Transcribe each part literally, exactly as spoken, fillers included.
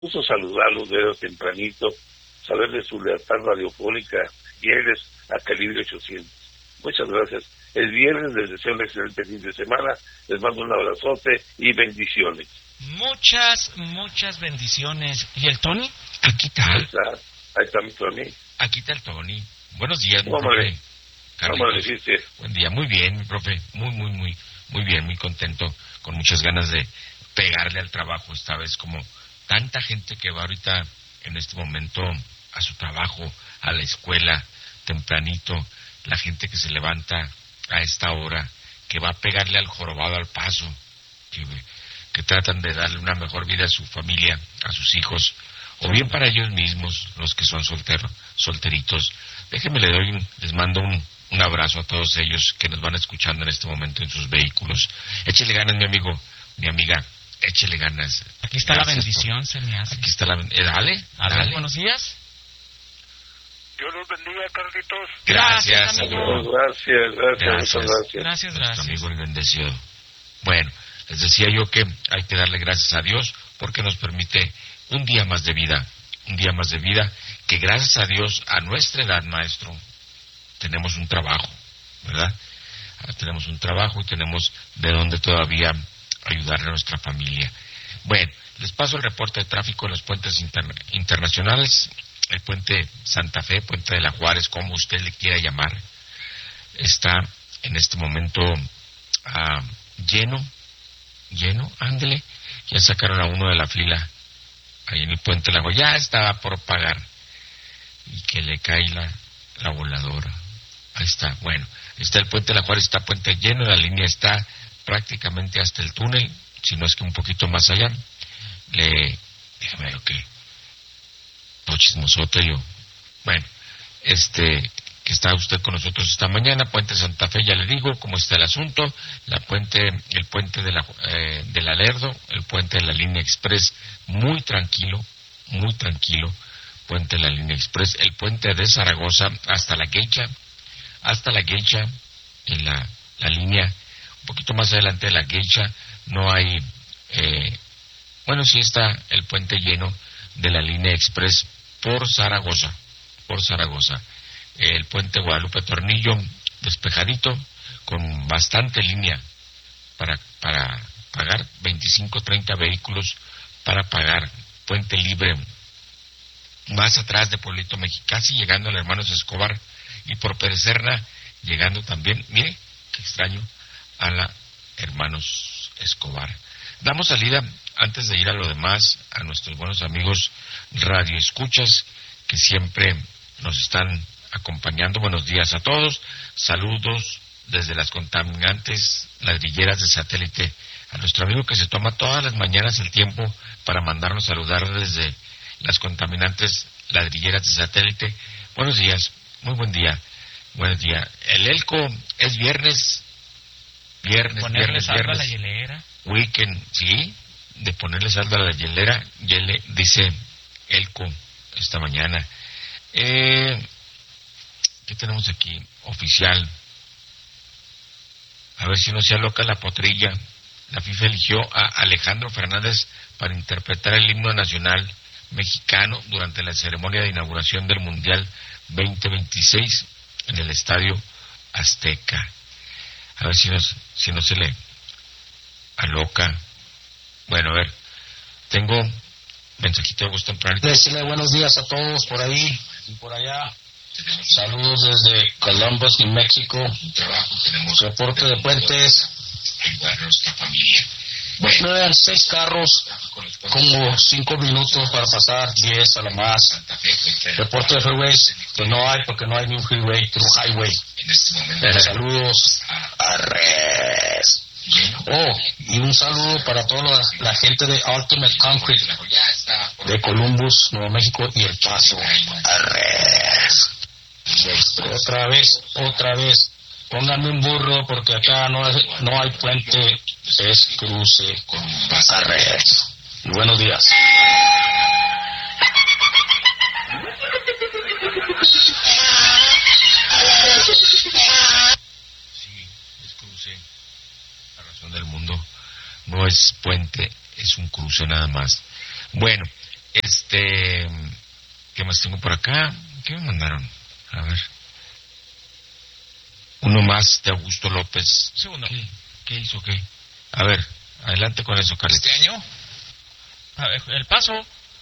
gusto saludarlos de tempranito, saber de su lealtad radiofónica, fieles a Calibre ochocientos. Muchas gracias. El viernes les deseo un excelente fin de semana, les mando un abrazote y bendiciones. Muchas, muchas bendiciones. ¿Y el Tony? Aquí está. Ahí está, ahí está mi Tony. Aquí está el Tony. Buenos días, mi ¿Cómo profe. ¿Cómo le hiciste? Buen día, muy bien, mi profe. Muy, muy, muy, muy bien, muy contento, con muchas ganas de pegarle al trabajo esta vez, como tanta gente que va ahorita en este momento a su trabajo, a la escuela, tempranito, la gente que se levanta a esta hora, que va a pegarle al jorobado al paso, que, que tratan de darle una mejor vida a su familia, a sus hijos, o bien para ellos mismos, los que son solteros, solteritos. Déjenme, le doy un, les mando un, un abrazo a todos ellos que nos van escuchando en este momento en sus vehículos. Échele ganas, mi amigo, mi amiga, échele ganas. Aquí está Gracias, la bendición, se me hace. Aquí está la bendición. Eh, dale, dale. dale. Buenos días. Dios los bendiga, Carlitos. Gracias, Gracias, amigo. amigo. Gracias, gracias, Gracias. muchas gracias. Gracias, Nuestro gracias. amigo el bendecido. Bueno, les decía yo que hay que darle gracias a Dios porque nos permite un día más de vida, un día más de vida, que gracias a Dios, a nuestra edad, maestro, tenemos un trabajo, ¿verdad? Ah, tenemos un trabajo y tenemos de dónde todavía ayudarle a nuestra familia. Bueno, les paso el reporte de tráfico en los puentes inter- internacionales. El puente Santa Fe, puente de la Juárez, como usted le quiera llamar, está en este momento ah, lleno, lleno, ándele, ya sacaron a uno de la fila, ahí en el puente de la Juárez, ya estaba por pagar, y que le cae la, la voladora, ahí está, bueno, está el puente de la Juárez, está puente lleno, la línea está prácticamente hasta el túnel, si no es que un poquito más allá, le, déjame ver, ok, chismosote yo. Bueno, este, que está usted con nosotros esta mañana, Puente Santa Fe, ya le digo cómo está el asunto, la puente, el puente de la, eh, del Alerdo, el puente de la línea Express, muy tranquilo, muy tranquilo, puente de la línea Express, el puente de Zaragoza hasta la Geisha, hasta la Geisha, en la, la línea, un poquito más adelante de la Geisha, no hay, eh, bueno, sí está el puente lleno de la línea Express por Zaragoza, por Zaragoza. El puente Guadalupe Tornillo despejadito, con bastante línea para, para pagar, veinticinco, treinta vehículos para pagar, puente libre. Más atrás de Pueblito Mexicasi, llegando al Hermanos Escobar, y por Perecerna, llegando también, mire, qué extraño, a la Hermanos Escobar. Damos salida, antes de ir a lo demás, a nuestros buenos amigos Radio Escuchas, que siempre nos están acompañando. Buenos días a todos. Saludos desde las contaminantes ladrilleras de satélite. A nuestro amigo que se toma todas las mañanas el tiempo para mandarnos saludar desde las contaminantes ladrilleras de satélite. Buenos días, muy buen día. Buenos días. El Elco es viernes. Viernes, Ponerle viernes, saldo viernes. a la hielera. Weekend, sí, de ponerle saldo a la hielera, yele, dice Elco esta mañana. Eh, ¿Qué tenemos aquí? Oficial. A ver si no se aloca la potrilla. La FIFA eligió a Alejandro Fernández para interpretar el himno nacional mexicano durante la ceremonia de inauguración del Mundial veinte veintiséis en el Estadio Azteca. A ver si no, si no se le aloca. Bueno, a ver, tengo mensajito de voz tempranito. Decirle buenos días a todos por ahí y por allá. Saludos desde Columbus, New México. Reporte de puentes. No eran seis carros, como cinco minutos para pasar, diez a lo más. Reporte de freeways, que no hay porque no hay ni un freeway, true highway. Saludos. Arres. Oh, y un saludo para toda la, la gente de Ultimate Concrete de Columbus, Nuevo México y El Paso. Arres. Otra vez, otra vez. Pónganme un burro porque acá no, es, no hay puente, es cruce. Arres. Y buenos días. Sí, es cruce. La razón del mundo no es puente, es un cruce nada más. Bueno, Este, ¿qué más tengo por acá? ¿Qué me mandaron? A ver. Uno más de Augusto López. Segundo. ¿Qué, qué hizo qué? A ver, adelante con eso, Carlitos. ¿Este año? A ver, el paso.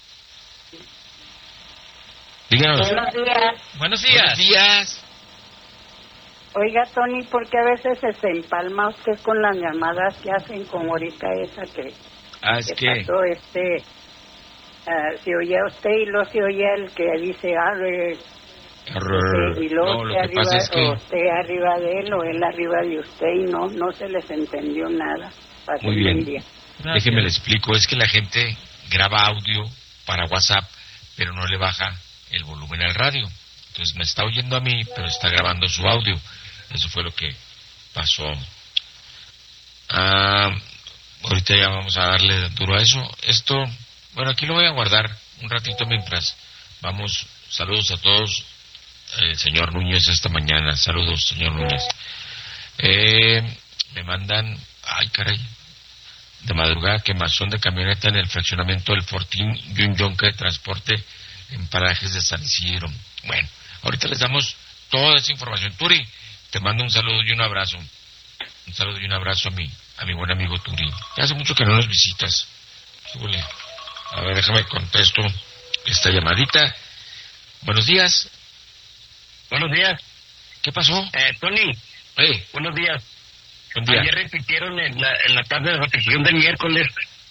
Díganos. Buenos días. Buenos días. Buenos días. Oiga, Tony, ¿por qué a veces se empalma usted con las llamadas que hacen como ahorita esa que, Ah, es que que... pasó? Este, uh, se oye a usted y luego se oye el que dice, arre, Arr, y luego no, lo usted que arriba, pasa es que... o usted arriba de él o él arriba de usted y no, no se les entendió nada. Pasen Muy bien. buen día. Déjeme le explico, es que la gente graba audio para WhatsApp, pero no le baja el volumen al radio. Entonces me está oyendo a mí, pero está grabando su audio. Eso fue lo que pasó. Ah, ahorita ya vamos a darle duro a eso. Esto, bueno, aquí lo voy a guardar un ratito mientras vamos. Saludos a todos. El señor Núñez esta mañana. Saludos, señor Núñez. Eh, me mandan, ay caray, de madrugada, quemazón de camioneta en el fraccionamiento del Fortín y un yonque de transporte en parajes de San Isidro. Bueno, ahorita les damos toda esa información. Turi, te mando un saludo y un abrazo. Un saludo y un abrazo a mi, a mi buen amigo Turi. Ya hace mucho que no nos visitas. Súbele. A ver, déjame contesto esta llamadita. Buenos días. Buenos días. ¿Qué pasó? Eh, Tony, Hey, buenos días. buen día. Ayer repitieron en la, en la tarde de repetición del miércoles.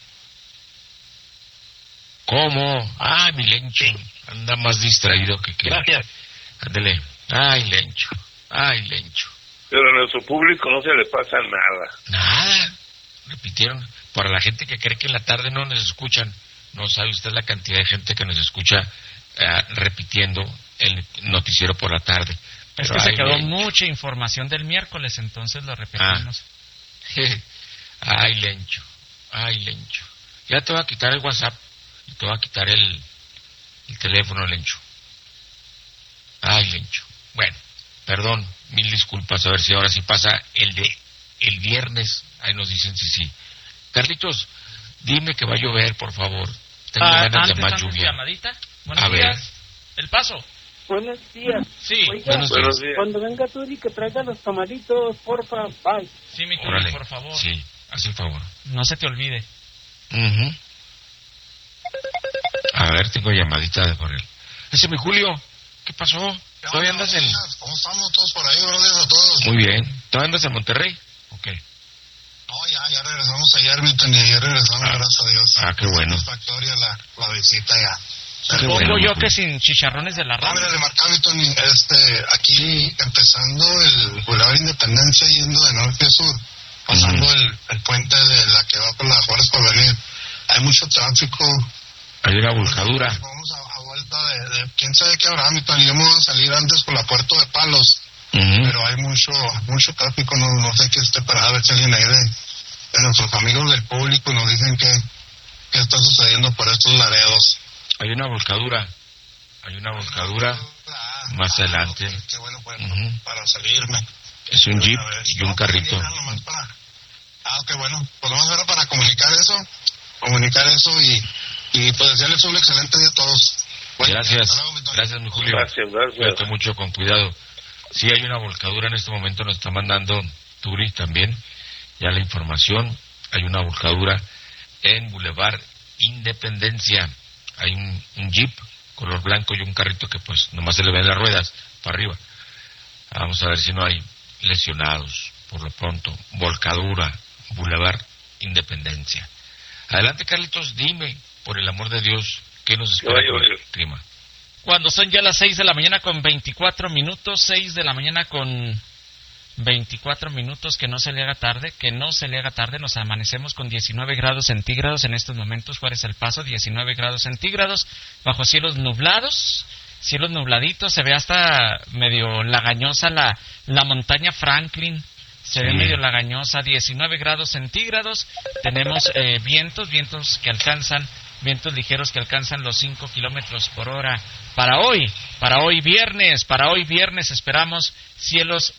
¿Cómo? Ah, mi Lencho. Anda más distraído que que. Gracias. Ándele. Ay, Lencho. Ay, Lencho. Pero a nuestro público no se le pasa nada. Nada. Repitieron. Para la gente que cree que en la tarde no nos escuchan, no sabe usted la cantidad de gente que nos escucha eh, repitiendo el noticiero por la tarde. Es Pero, que se ay, quedó Lencho. mucha información del miércoles, entonces lo repetimos. Ay, Lencho. Ay, Lencho. Ya te voy a quitar el WhatsApp y te voy a quitar el, el teléfono, Lencho. Ay, Lencho. Bueno, perdón, mil disculpas. A ver si ahora sí pasa el de el viernes. Ahí nos dicen si sí. Carlitos, dime que va a llover, por favor. Tengo Ah, ganas antes, de más antes, lluvia. llamadita. Buenos A ver. días. El paso. Buenos días. Sí. Oiga, Buenos Buenos días. días. cuando venga Turi que traiga los tamalitos, porfa, bye. Sí, mi Turi, Órale. por favor. Sí, haz el favor. No se te olvide. Ujú. A ver, tengo llamadita de por él. Ese mi Julio, ¿qué pasó? ¿Todavía andas en...? ¿Cómo estamos todos por ahí? Buenos días a todos. Muy bien. ¿Todavía andas en Monterrey? Ok. No, ya, ya regresamos ayer, Milton, y ayer regresamos, Ah. gracias a Dios. Ah, qué bueno. Satisfactoria la, la visita ya. Qué Supongo bueno, yo mi que Julio. sin chicharrones de la No, rama. mira, remarcar, Milton, este, aquí empezando el Boulevard Independencia yendo de norte a sur, pasando Ujú. el, el puente de la que va por la Juárez por venir. Hay mucho tráfico. Hay una volcadura. Vamos a, a vuelta de, de, quién sabe qué habrá, Milton, íbamos a salir antes por la Puerto de Palos. Ujú. Pero hay mucho mucho tráfico, no, no sé qué esté parado, a ver si alguien ahí de, de nuestros amigos del público nos dicen qué, qué está sucediendo por estos laredos. Hay una volcadura. Hay una volcadura. Ah, Más ah, adelante. ok, qué bueno, bueno, Ujú. para salirme. Es un jeep Una vez. y un No, carrito. era nomás para- Ah, qué bueno, pues nomás era para comunicar eso, comunicar eso y, y pues desearles un excelente día a todos. Bueno, Gracias. hasta luego, mi Tony. Gracias, mi Julio. Gracias, gracias. Cuídate mucho, con cuidado. Sí, hay una volcadura en este momento, nos está mandando Turi también. Ya la información. Hay una volcadura en Boulevard Independencia. Hay un, un jeep color blanco y un carrito que pues nomás se le ven las ruedas para arriba. Vamos a ver si no hay lesionados. Por lo pronto, volcadura, Boulevard Independencia. Adelante, Carlitos, dime, por el amor de Dios, ¿qué nos espera va a con el llover. clima? Cuando son ya las seis de la mañana con veinticuatro minutos, seis de la mañana con veinticuatro minutos, que no se le haga tarde, que no se le haga tarde, nos amanecemos con diecinueve grados centígrados en estos momentos, Juárez El Paso, diecinueve grados centígrados, bajo cielos nublados, cielos nubladitos, se ve hasta medio lagañosa la, la montaña Franklin, se ve Sí. medio lagañosa, diecinueve grados centígrados, tenemos eh, vientos, vientos que alcanzan, vientos ligeros que alcanzan los cinco kilómetros por hora. Para hoy, para hoy viernes, para hoy viernes esperamos cielos,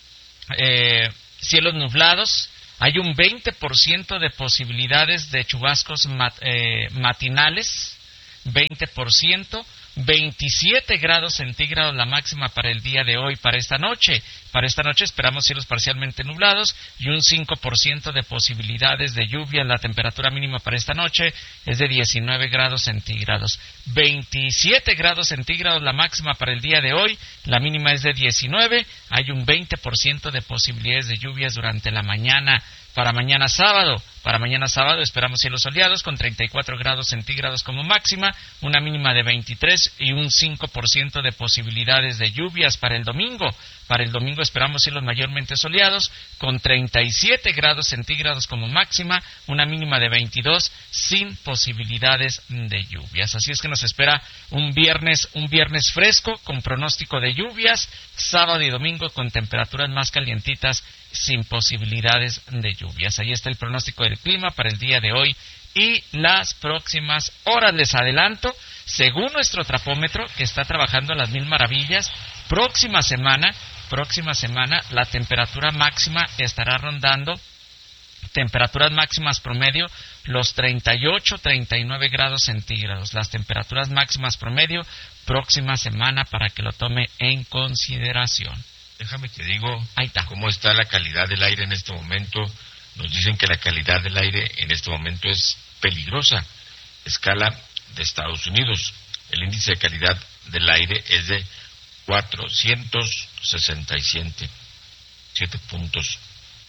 eh, cielos nublados, hay un veinte por ciento de posibilidades de chubascos mat, eh, matinales, veinte por ciento. veintisiete grados centígrados la máxima para el día de hoy, para esta noche. Para esta noche esperamos cielos parcialmente nublados y un cinco por ciento de posibilidades de lluvia. La temperatura mínima para esta noche es de diecinueve grados centígrados. veintisiete grados centígrados la máxima para el día de hoy, la mínima es de diecinueve. Hay un veinte por ciento de posibilidades de lluvias durante la mañana. Para mañana sábado, para mañana sábado esperamos cielos soleados con treinta y cuatro grados centígrados como máxima, una mínima de veintitrés y un cinco por ciento de posibilidades de lluvias. Para el domingo, para el domingo esperamos cielos mayormente soleados con treinta y siete grados centígrados como máxima, una mínima de veintidós sin posibilidades de lluvias. Así es que nos espera un viernes, un viernes fresco con pronóstico de lluvias, sábado y domingo con temperaturas más calientitas sin posibilidades de lluvias. Ahí está el pronóstico del clima para el día de hoy y las próximas horas. Les adelanto, según nuestro trapómetro que está trabajando a las mil maravillas, próxima semana, próxima semana la temperatura máxima estará rondando temperaturas máximas promedio los treinta y ocho, treinta y nueve grados centígrados. Las temperaturas máximas promedio próxima semana para que lo tome en consideración. Déjame te digo Ahí está. cómo está la calidad del aire en este momento. Nos dicen que la calidad del aire en este momento es peligrosa. Escala de Estados Unidos. El índice de calidad del aire es de cuatrocientos sesenta y siete, siete puntos,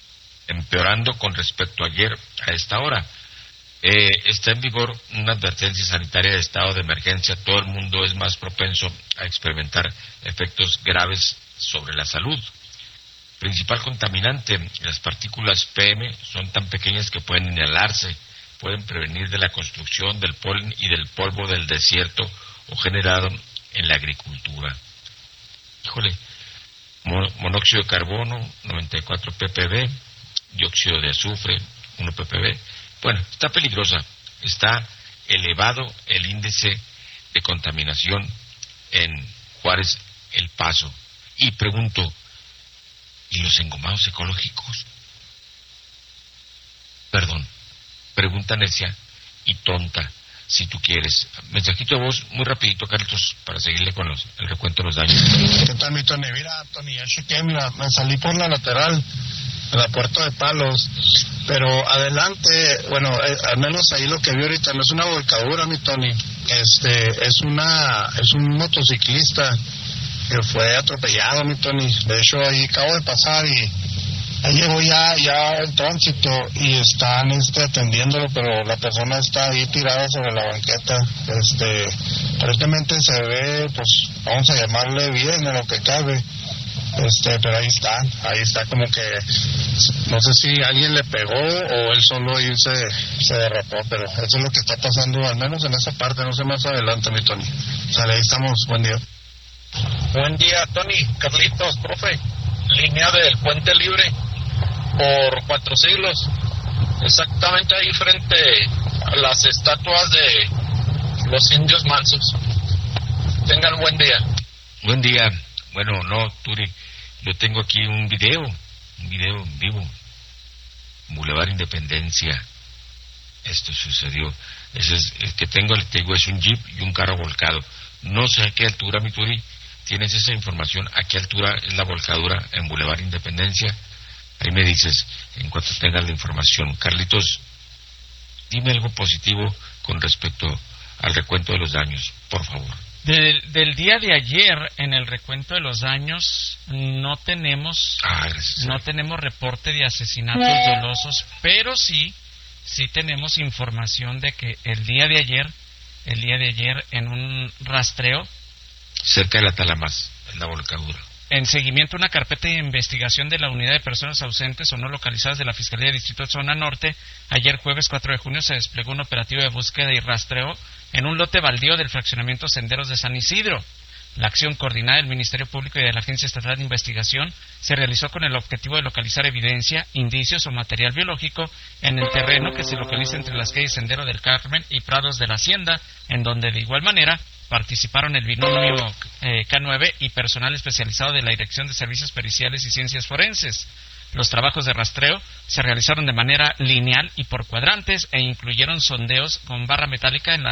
empeorando con respecto a ayer a esta hora. Eh, está en vigor una advertencia sanitaria de estado de emergencia. Todo el mundo es más propenso a experimentar efectos graves sobre la salud. Principal contaminante, las partículas P M son tan pequeñas que pueden inhalarse, pueden prevenir de la construcción, del polen y del polvo del desierto o generado en la agricultura. Híjole, monóxido de carbono, noventa y cuatro ppb, dióxido de azufre, uno ppb. Bueno, está peligrosa, está elevado el índice de contaminación en Juárez, El Paso. Y pregunto, ¿y los engomados ecológicos? Perdón, pregunta necia y tonta, si tú quieres. Mensajito de voz muy rapidito, Carlitos, para seguirle con los, el recuento de los daños. ¿Qué tal, mi Tony? Mira, Tony, ya chequé, mira, me salí por la lateral de la Puerta de Palos, pero adelante, bueno, eh, al menos ahí lo que vi ahorita no es una volcadura, mi Tony, este, es una, es un motociclista que fue atropellado, mi Tony. De hecho, ahí acabo de pasar y ahí llegó ya ya el tránsito y están este atendiéndolo, pero la persona está ahí tirada sobre la banqueta. Este, aparentemente se ve, pues, vamos a llamarle bien a lo que cabe. Este, pero ahí está, ahí está como que, no sé si alguien le pegó o él solo ahí se, se derrapó, pero eso es lo que está pasando, al menos en esa parte, no sé más adelante, mi Tony. Sale, ahí estamos, buen día. Buen día, Tony, Carlitos, profe. Línea del Puente Libre por Cuatro Siglos, exactamente ahí frente a las estatuas de los indios mansos. Tengan buen día. Buen día. Bueno, no, Turi, yo tengo aquí un video, un video en vivo. Boulevard Independencia. Esto sucedió. Ese es el que tengo, el que digo, es un jeep y un carro volcado. No sé a qué altura, mi Turi, tienes esa información, a qué altura es la volcadura en Boulevard Independencia. Ahí me dices, en cuanto tengas la información. Carlitos, dime algo positivo con respecto al recuento de los daños, por favor. Del, del día de ayer, en el recuento de los daños, no tenemos, ah, gracias, no tenemos reporte de asesinatos dolosos, pero sí, sí tenemos información de que el día de ayer, el día de ayer, en un rastreo cerca de la Talamás, en la volcadura, en seguimiento a una carpeta de investigación de la Unidad de Personas Ausentes o No Localizadas de la Fiscalía de Distrito de Zona Norte, ayer jueves cuatro de junio se desplegó un operativo de búsqueda y rastreo en un lote baldío del fraccionamiento Senderos de San Isidro. La acción coordinada del Ministerio Público y de la Agencia Estatal de Investigación se realizó con el objetivo de localizar evidencia, indicios o material biológico en el terreno que se localiza entre las calles Sendero del Carmen y Prados de la Hacienda, en donde de igual manera participaron el binomio eh, K nueve y personal especializado de la Dirección de Servicios Periciales y Ciencias Forenses. Los trabajos de rastreo se realizaron de manera lineal y por cuadrantes e incluyeron sondeos con barra metálica en la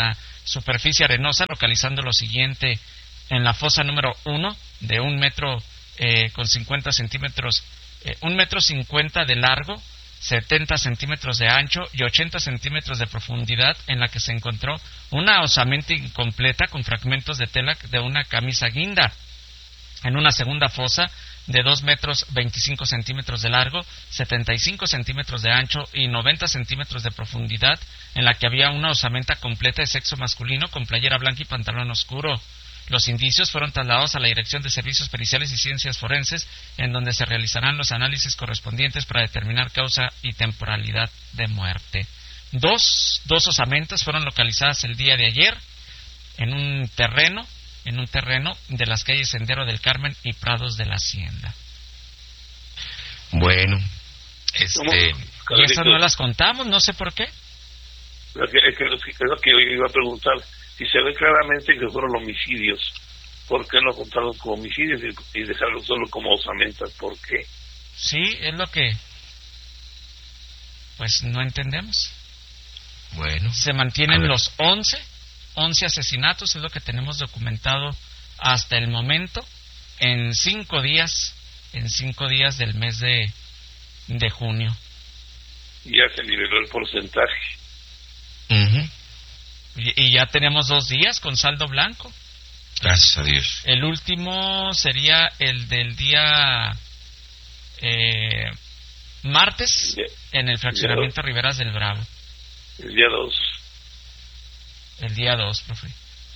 superficie arenosa, localizando lo siguiente en la fosa número uno, de un metro eh, con cincuenta centímetros, eh, un metro cincuenta de largo, setenta centímetros de ancho y ochenta centímetros de profundidad, en la que se encontró una osamenta incompleta con fragmentos de tela de una camisa guinda. En una segunda fosa de dos metros veinticinco centímetros de largo, setenta y cinco centímetros de ancho y noventa centímetros de profundidad, en la que había una osamenta completa de sexo masculino con playera blanca y pantalón oscuro. Los indicios fueron trasladados a la Dirección de Servicios Periciales y Ciencias Forenses, en donde se realizarán los análisis correspondientes para determinar causa y temporalidad de muerte. Dos, dos osamentas fueron localizadas el día de ayer en un terreno, en un terreno de las calles Sendero del Carmen y Prados de la Hacienda. Bueno, este... Y esas no las contamos, no sé por qué. Es que, es que, es lo que yo iba a preguntar. Si se ve claramente que fueron homicidios, ¿por qué no contaron como homicidios y, y dejarlo solo como osamentas? ¿Por qué? Sí, es lo que pues no entendemos. Bueno. Se mantienen los once, once asesinatos, es lo que tenemos documentado hasta el momento, en cinco días, en cinco días del mes de, de junio. Ya se liberó el porcentaje. Uh-huh. Y ya tenemos dos días con saldo blanco. Gracias a Dios. El último sería el del día eh, martes, yeah. en el fraccionamiento Riberas del Bravo. El día dos. El día dos, profe.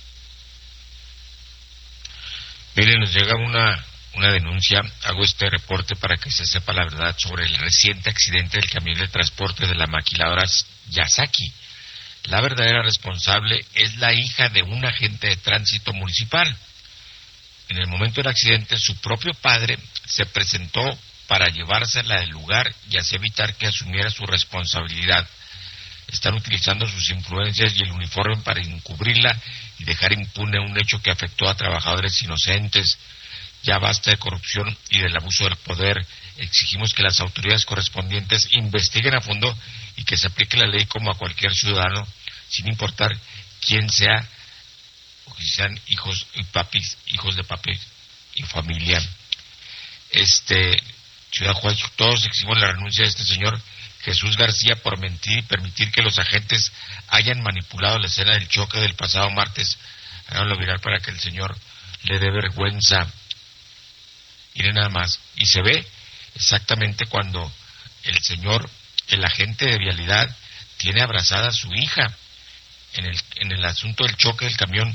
Mire, nos llega una, una denuncia. Hago este reporte para que se sepa la verdad sobre el reciente accidente del camión de transporte de la maquiladora Yasaki. La verdadera responsable es la hija de un agente de tránsito municipal. En el momento del accidente, su propio padre se presentó para llevársela del lugar y así evitar que asumiera su responsabilidad. Están utilizando sus influencias y el uniforme para encubrirla y dejar impune un hecho que afectó a trabajadores inocentes. Ya basta de corrupción y del abuso del poder. Exigimos que las autoridades correspondientes investiguen a fondo y que se aplique la ley como a cualquier ciudadano, sin importar quién sea, o que sean hijos y papis, hijos de papi y familia. Este, Ciudad Juárez, todos exigimos la renuncia de este señor Jesús García por mentir y permitir que los agentes hayan manipulado la escena del choque del pasado martes. Háganlo viral para que el señor le dé vergüenza. Miren nada más, y se ve exactamente cuando el señor, el agente de vialidad, tiene abrazada a su hija en el en el asunto del choque del camión.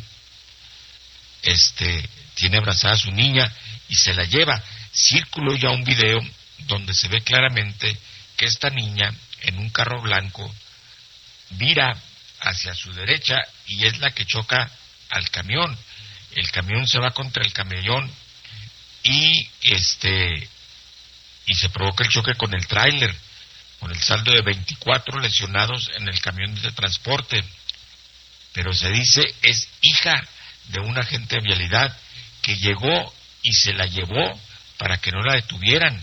Este tiene abrazada a su niña y se la lleva. Circuló ya un video donde se ve claramente que esta niña en un carro blanco vira hacia su derecha y es la que choca al camión. El camión se va contra el camellón y este y se provoca el choque con el tráiler, con el saldo de veinticuatro lesionados en el camión de transporte. Pero se dice es hija de un agente de vialidad que llegó y se la llevó para que no la detuvieran.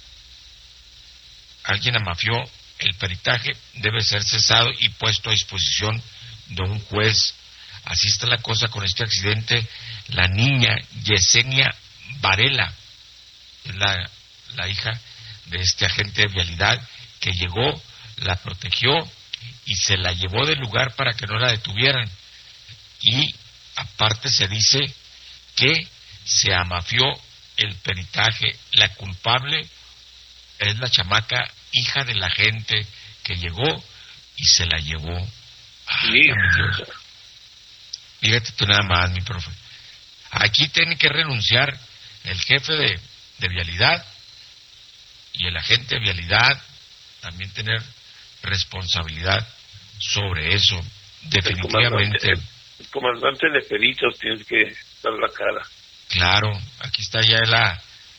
Alguien amafió el peritaje, debe ser cesado y puesto a disposición de un juez. Así está la cosa con este accidente. La niña Yesenia Varela es la, la hija de este agente de vialidad que llegó, la protegió y se la llevó del lugar para que no la detuvieran. Y aparte se dice que se amafió el peritaje. La culpable es la chamaca, hija del agente que llegó y se la llevó. Ay, mi Dios. Fíjate tú nada más, mi profe. Aquí tiene que renunciar el jefe de, de vialidad y el agente de vialidad, también tener responsabilidad sobre eso, definitivamente. El comandante, el comandante de peritos tiene que dar la cara. Claro, aquí está ya la...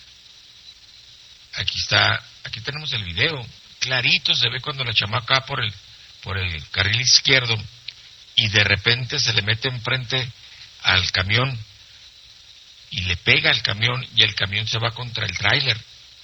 Aquí está, aquí tenemos el video, clarito se ve cuando la chamaca va por el, por el carril izquierdo y de repente se le mete enfrente al camión y le pega al camión y el camión se va contra el tráiler.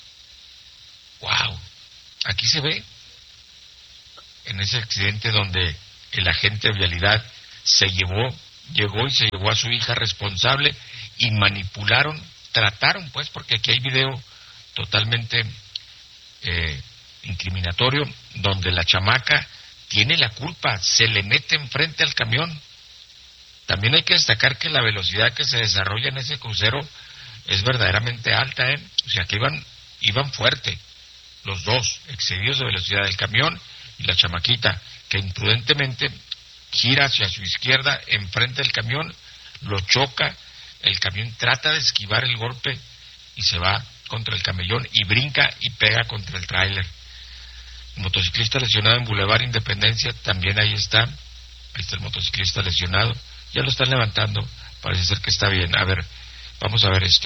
¡Wow! Aquí se ve en ese accidente donde el agente de vialidad se llevó, llegó y se llevó a su hija responsable y manipularon, trataron pues, porque aquí hay video totalmente eh, incriminatorio, donde la chamaca tiene la culpa, se le mete enfrente al camión. También hay que destacar que la velocidad que se desarrolla en ese crucero es verdaderamente alta, ¿eh? O sea que iban, iban fuerte, los dos, excedidos de velocidad, del camión y la chamaquita, que imprudentemente gira hacia su izquierda, enfrente del camión, lo choca, el camión trata de esquivar el golpe y se va contra el camellón y brinca y pega contra el tráiler. Motociclista lesionado en Boulevard Independencia, también ahí está, ahí está el motociclista lesionado, ya lo están levantando, parece ser que está bien. A ver, vamos a ver esto.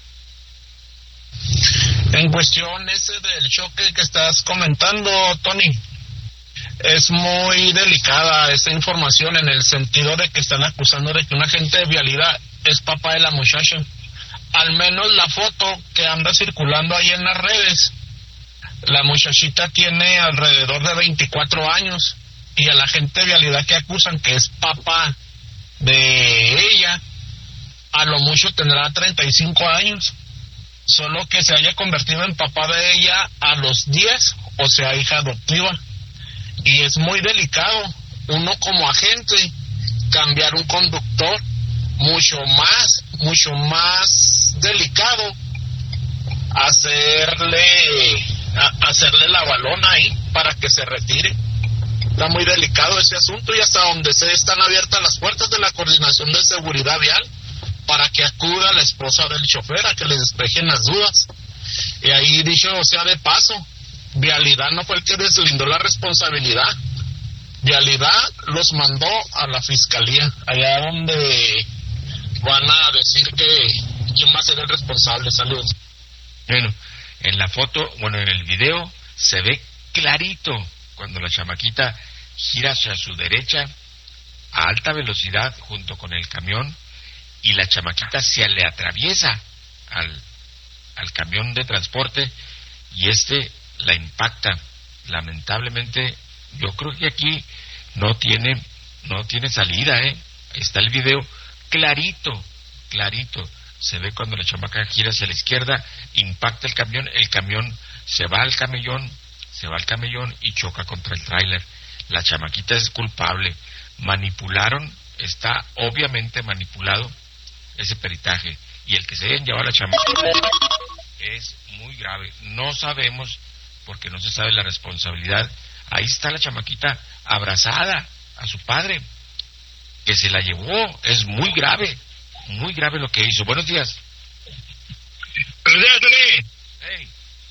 En cuestión ese del choque que estás comentando, Tony, es muy delicada esa información en el sentido de que están acusando de que un agente de vialidad es papá de la muchacha. Al menos la foto que anda circulando ahí en las redes, la muchachita tiene alrededor de veinticuatro años y el agente de vialidad que acusan que es papá de ella, a lo mucho tendrá treinta y cinco años, solo que se haya convertido en papá de ella a los diez, o sea, hija adoptiva. Y es muy delicado uno como agente cambiar un conductor, mucho más, mucho más delicado hacerle a, hacerle la balona ahí para que se retire. Está muy delicado ese asunto y hasta donde se están abiertas las puertas de la Coordinación de Seguridad Vial para que acuda la esposa del chofer a que le despejen las dudas. Y ahí, dicho sea de paso, Vialidad no fue el que deslindó la responsabilidad. Vialidad los mandó a la fiscalía, allá donde van a decir que quién va a ser el responsable. Saludos. Bueno, en la foto, bueno, en el video se ve clarito cuando la chamaquita gira hacia su derecha a alta velocidad junto con el camión y la chamaquita se le atraviesa al, al camión de transporte y este la impacta. Lamentablemente, yo creo que aquí no tiene no tiene salida, ¿eh? Está el video clarito, clarito. Se ve cuando la chamaca gira hacia la izquierda, impacta el camión, el camión se va al camellón, se va al camellón y choca contra el tráiler. La chamaquita es culpable. Manipularon, está obviamente manipulado ese peritaje. Y el que se hayan llevado a la chamaquita es muy grave. No sabemos, porque no se sabe la responsabilidad. Ahí está la chamaquita abrazada a su padre, que se la llevó. Es muy grave, muy grave lo que hizo. Buenos días. Buenos días, Tony. Hey.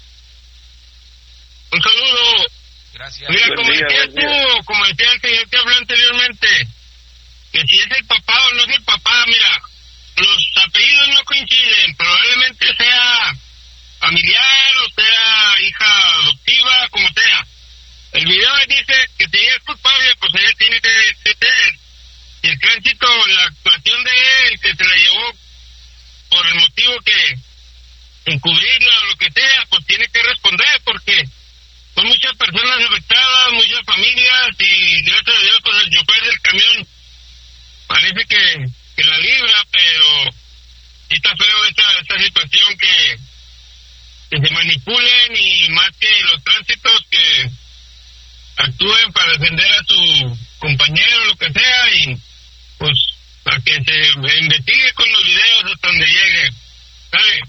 Un saludo. Gracias. Mira, Buen como día, decías buen día. tú, como decía el señor que habló anteriormente, que si es el papá o no es el papá, mira, los apellidos no coinciden, probablemente sea familiar o sea hija adoptiva, como sea. El video dice que si ella es culpable, pues ella tiene que, que ser. Y el tránsito, la actuación de él, que se la llevó por el motivo que encubrirla o lo que sea, pues tiene que responder, porque son muchas personas afectadas, muchas familias, y gracias a Dios, pues el chofer del camión parece que, que la libra, pero sí está feo esta, esta situación que, que se manipulen y más que los tránsitos que actúen para defender a su compañero, lo que sea, y pues para que se investigue con los videos hasta donde llegue. ¿Sale?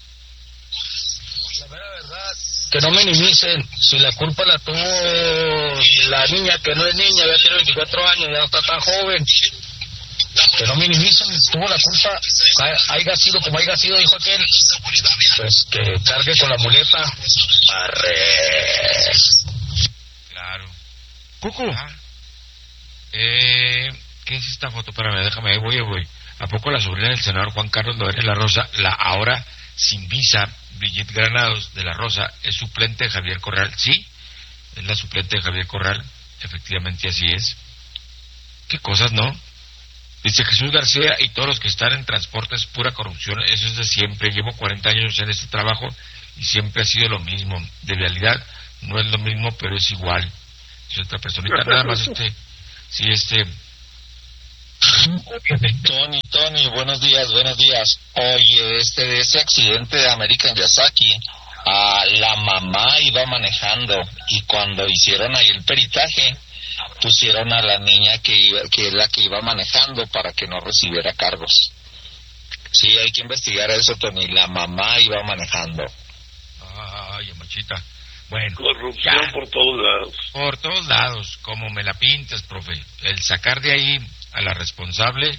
La mera verdad, que no minimicen. Si la culpa la tuvo la niña, que no es niña, ya tiene veinticuatro años, ya no está tan joven. Que no minimicen, tuvo la culpa, haya sido como haya sido, dijo aquel, pues que cargue con la muleta. Arre. Claro. Cucu. Ah. Eh, ¿Qué es esta foto? Espérame, déjame, voy, voy. ¿A poco la sobrina del senador Juan Carlos Loera La Rosa, la ahora sin visa, Brigitte Granados de La Rosa, es suplente de Javier Corral? Sí, es la suplente de Javier Corral, efectivamente así es. ¿Qué cosas, no? Dice Jesús García, y todos los que están en transporte es pura corrupción, eso es de siempre. Llevo cuarenta años en este trabajo y siempre ha sido lo mismo. De realidad no es lo mismo, pero es igual. Es otra personita, nada más este, sí, este, Tony, Tony, buenos días, buenos días. Oye, este de ese accidente de American Yasaki, a la mamá iba manejando y cuando hicieron ahí el peritaje, pusieron a la niña que iba, que es la que iba manejando para que no recibiera cargos. Sí, hay que investigar eso, Tony. La mamá iba manejando. Ay, machita. Bueno, corrupción ya, por todos lados. Por todos lados, como me la pintas, profe. El sacar de ahí a la responsable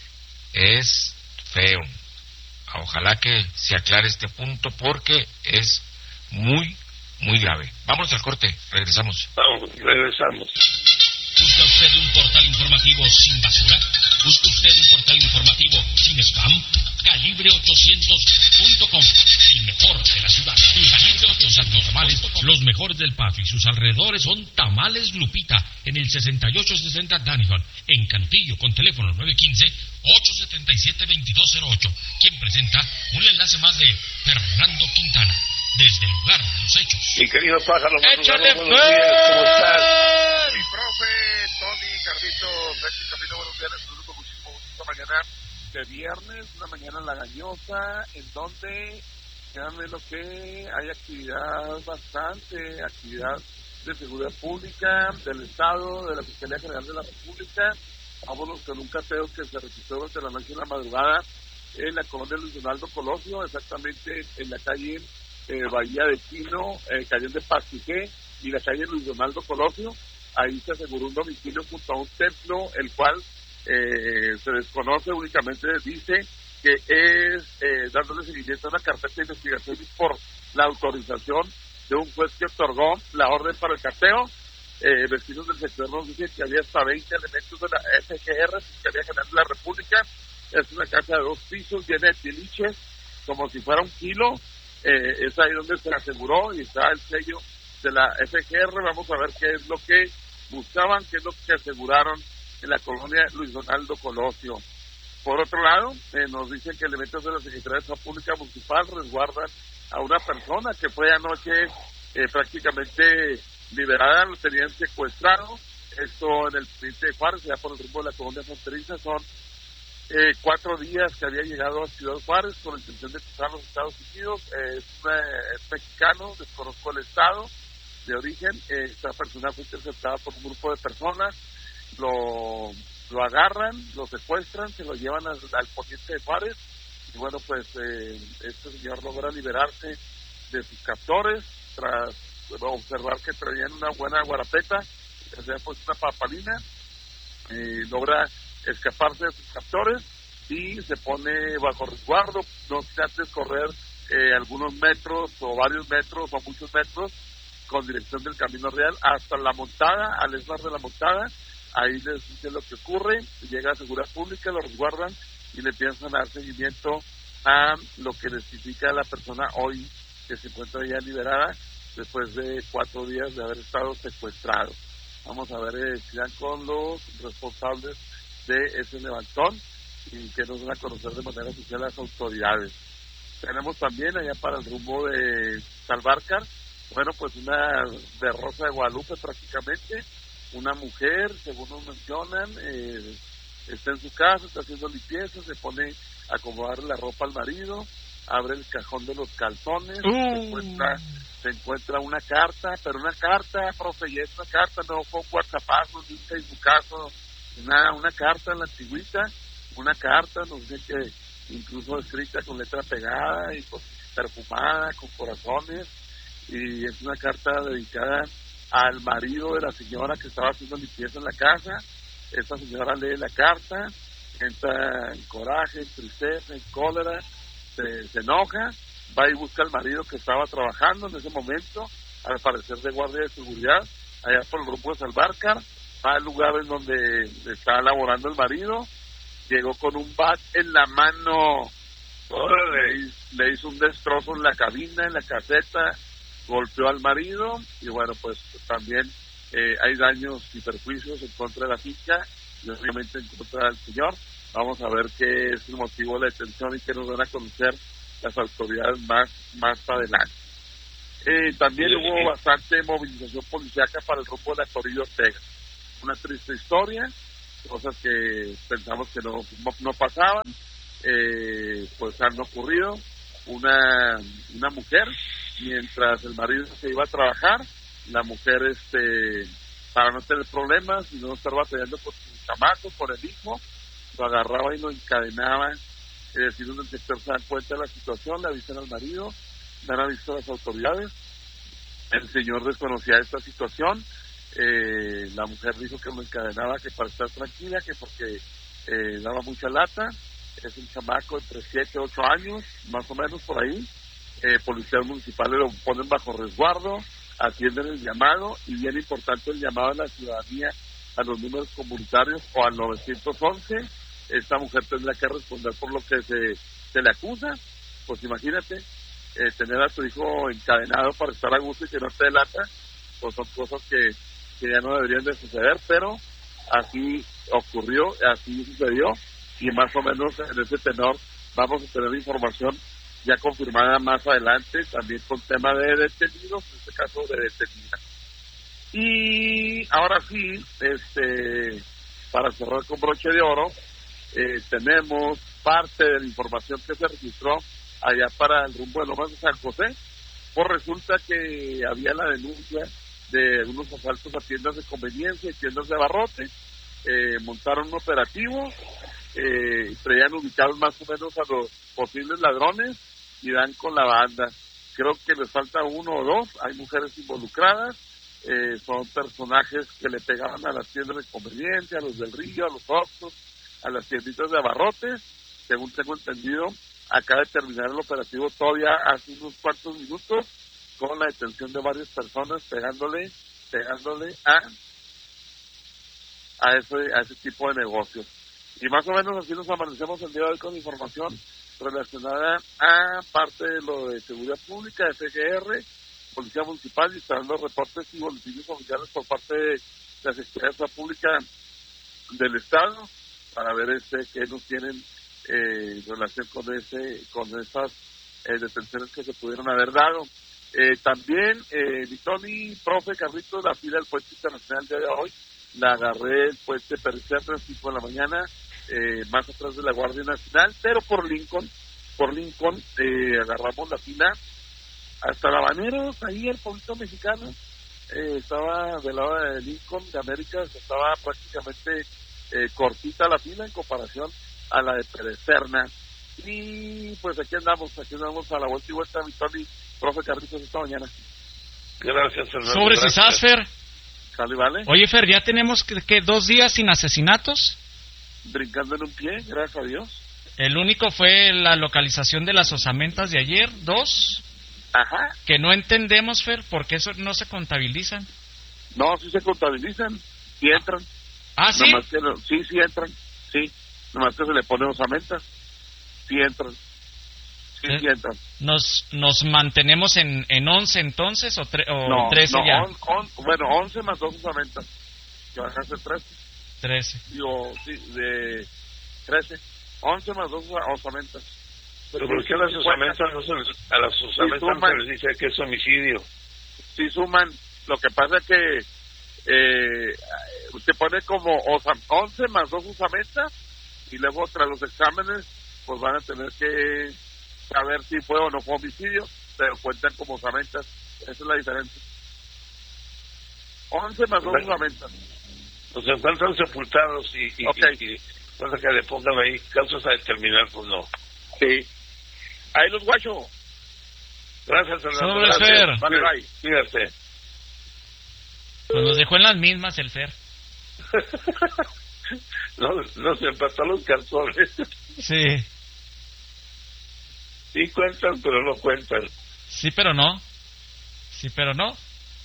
es feo. Ojalá que se aclare este punto porque es muy, muy grave. Vamos al corte, regresamos. Vamos, regresamos. ¿Busca usted un portal informativo sin basura? ¿Busca usted un portal informativo sin spam? Calibre ochocientos punto com, el mejor de la ciudad. Calibre ochocientos tamales, los mejores del Paso y sus alrededores son Tamales Lupita, en el sesenta y ocho sesenta Danison, en Cantillo, con teléfono nueve uno cinco, ocho siete siete, dos dos cero ocho. Quien presenta un enlace más de Fernando Quintana, desde el lugar de los hechos. Mi querido Pájaro, ¡échale buenos días, ¿cómo estás? Mi profe, Tony, Carlitos, Betty, Camilo, buenos días, les saludo con muchísimo gusto esta mañana de viernes, una mañana lagañosa, en donde, créanme lo que hay actividad bastante, actividad de seguridad pública, del Estado, de la Fiscalía General de la República. Vámonos con un cateo que se registró durante la noche y la madrugada en la colonia Luis Donaldo Colosio, exactamente en la calle eh, Bahía de Quino, eh, calle de Pasquijé y la calle Luis Donaldo Colosio. Ahí se aseguró un domicilio junto a un templo, el cual eh, se desconoce, únicamente dice que es eh, dándole seguimiento a una carpeta de investigación y por la autorización de un juez que otorgó la orden para el cateo. Eh, vecinos del sector nos dicen que había hasta veinte elementos de la F G R, Fiscalía General de la República. Es una casa de dos pisos, llena de tiliches, como si fuera un kilo. Eh, es ahí donde se aseguró y está el sello de la F G R. Vamos a ver qué es lo que buscaban, qué es lo que aseguraron en la colonia Luis Donaldo Colosio. Por otro lado, eh, nos dicen que elementos de la Secretaría de Salud Pública Municipal resguardan a una persona que fue anoche eh, prácticamente liberada, lo tenían secuestrado. Esto en el provincia de Juárez, ya por el rumbo de la colonia fronteriza. Son eh, cuatro días que había llegado a Ciudad Juárez con la intención de cruzar los Estados Unidos. Eh, es, una, es mexicano, desconozco el estado de origen. Eh, esta persona fue interceptada por un grupo de personas, lo, lo agarran, lo secuestran, se lo llevan al, al poniente de Juárez y bueno, pues eh, este señor logra liberarse de sus captores tras observar que traían una buena guarapeta, que se ha puesto una papalina, eh, logra escaparse de sus captores y se pone bajo resguardo, no sin antes correr eh, algunos metros o varios metros o muchos metros con dirección del Camino Real hasta la Montada, al esmar de la Montada. Ahí les dice lo que ocurre, llega a Seguridad Pública, lo resguardan y le empiezan a dar seguimiento a lo que identifica la persona hoy que se encuentra ya liberada después de cuatro días de haber estado secuestrado. Vamos a ver eh, si dan con los responsables de ese levantón y que nos van a conocer de manera oficial las autoridades. Tenemos también allá para el rumbo de Salvarcar, bueno, pues una de Rosa de Guadalupe prácticamente, una mujer, según nos mencionan, eh, está en su casa, está haciendo limpieza, se pone a acomodar la ropa al marido, abre el cajón de los calzones, uh. se encuentra se encuentra una carta, pero una carta, profe, y es una carta, no fue un WhatsAppazo, ni un Facebookazo, nada, una carta en la antigüita, una carta, nos dice que incluso escrita con letra pegada y con, perfumada, con corazones, y es una carta dedicada al marido de la señora que estaba haciendo limpieza en la casa. Esta señora lee la carta, entra en coraje, en tristeza, en cólera, se, se enoja, va y busca al marido que estaba trabajando en ese momento, al parecer de guardia de seguridad, allá por el rumbo de Salvarcar, va al lugar en donde está laborando el marido, llegó con un bat en la mano, le, le hizo un destrozo en la cabina, en la caseta, golpeó al marido y bueno, pues también eh, hay daños y perjuicios en contra de la finca y obviamente en contra del señor. Vamos a ver qué es el motivo de la detención y qué nos van a conocer las autoridades más más adelante. Eh, también sí, hubo sí. bastante movilización policíaca para el rumbo de la Toribio Ortega. Una triste historia, cosas que pensamos que no, no, no pasaban, eh, pues han ocurrido. Una, una mujer, mientras el marido se iba a trabajar, la mujer, este, para no tener problemas y no estar batallando con su chamaco, por el hijo, lo agarraba y lo encadenaba. Es decir, donde el sector se dan cuenta de la situación, le avisan al marido, le han avisado a las autoridades. El señor desconocía esta situación. Eh, la mujer dijo que lo encadenaba, que para estar tranquila, que porque eh, daba mucha lata. Es un chamaco entre siete y ocho años, más o menos por ahí. Eh, policías municipales lo ponen bajo resguardo, atienden el llamado, y bien importante el llamado a la ciudadanía a los números comunitarios o al nueve once. Esta mujer tendrá que responder por lo que se, se le acusa. Pues imagínate, eh, tener a tu hijo encadenado para estar a gusto y que no te delata, pues son cosas que, que ya no deberían de suceder, pero así ocurrió, así sucedió, y más o menos en ese tenor vamos a tener información ya confirmada más adelante, también con tema de detenidos, en este caso de detenida. Y ahora sí, este, para cerrar con broche de oro, eh, tenemos parte de la información que se registró allá para el rumbo de Lomas de San José. Pues resulta que había la denuncia de unos asaltos a tiendas de conveniencia y tiendas de abarrote. Eh, montaron un operativo, eh, traían ubicados más o menos a los posibles ladrones y dan con la banda. Creo que les falta uno o dos, hay mujeres involucradas, eh, son personajes que le pegaban a las tiendas de conveniencia, a los del Río, a los Oxxos, a las tienditas de abarrotes. Según tengo entendido, acaba de terminar el operativo todavía hace unos cuantos minutos, con la detención de varias personas pegándole, pegándole a a ese, a ese tipo de negocios. Y más o menos así nos amanecemos el día de hoy con información relacionada a parte de lo de seguridad pública, F G R, Policía Municipal, y esperando reportes y boletines oficiales por parte de la Secretaría de Seguridad Pública del Estado, para ver este qué nos tienen eh, en relación con ese con esas eh, detenciones que se pudieron haber dado. Eh, también, eh, mi Tony, profe Carlitos, la fila del puente internacional del día de hoy, la agarré el puente Pericet a las cinco de la mañana, eh, más atrás de la Guardia Nacional, pero por Lincoln, por Lincoln, eh, agarramos la fila hasta Labaneros, ahí el pueblito mexicano, eh, estaba del lado de Lincoln, de Américas, estaba prácticamente eh, cortita la fila en comparación a la de Perecerna. Y pues aquí andamos, aquí andamos a la vuelta y vuelta, mi Tony, profe Carlitos, esta mañana. Gracias, Fernando. Sobre Cisas, Fer. Sale, vale. Oye, Fer, ya tenemos que, que dos días sin asesinatos. Brincando en un pie, gracias a Dios. El único fue la localización de las osamentas de ayer, dos. Ajá. Que no entendemos, Fer, por qué eso no se contabilizan. No, sí se contabilizan, sí entran. Ah, ¿sí? Nomás que no, sí, sí entran, sí. Nomás que se le pone osamentas, sí entran. Sí, sí entran. ¿Nos nos mantenemos en, en once entonces o, tre, o no, trece no, ya? On, on, bueno, once más dos osamentas, que van a ser trece. trece. Digo, sí, de trece. once más dos osamentas. Pero ¿por qué a las osamentas no se les, a las osamentas sí, no se les dice que es homicidio? Sí suman, lo que pasa es que eh, usted pone como osam, once más dos osamentas y luego tras los exámenes pues van a tener que saber si fue o no fue homicidio, pero cuentan como osamentas. Esa es la diferencia. once más dos osamentas. Pues se encuentran sepultados y, y, okay. y, y cosa que le pongan ahí causas a determinar, pues no. Sí. Ahí los guacho. Gracias, Fernando. Sobre Gracias. Fer. Vale, bye. Cuídate. Pues nos dejó en las mismas el Fer. no, no se empató los cartones. Sí. Sí cuentan, pero no cuentan. Sí, pero no. Sí, pero no.